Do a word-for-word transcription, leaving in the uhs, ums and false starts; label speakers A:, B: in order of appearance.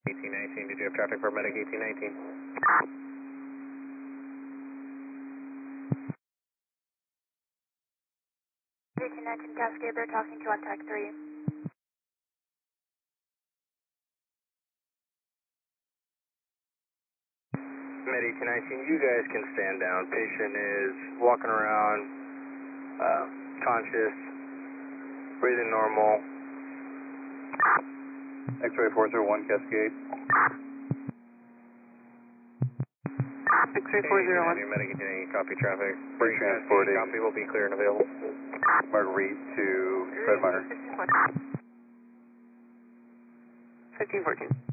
A: eighteen nineteen, did you have traffic for medic eighteen nineteen?
B: eighteen nineteen Cascade, they're talking to on tag three.
A: Med eighteen nineteen, you guys can stand down. Patient is walking around, uh, conscious, breathing normal. X-ray four zero one Cascade.
B: X-ray four zero one.
A: Medic eighteen nineteen, copy traffic.
C: We're transporting.
A: Copy will be clear and available.
C: Marguerite to Fred Meyer.
B: fifteen fourteen.